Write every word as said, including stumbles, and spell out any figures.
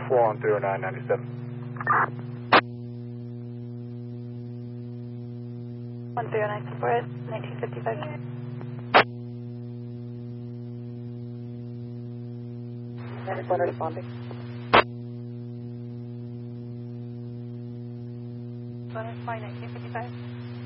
Swan three oh nine ninety-seven. one zero nine four, nineteen fifty-five. One responding. One responding, nineteen fifty-five.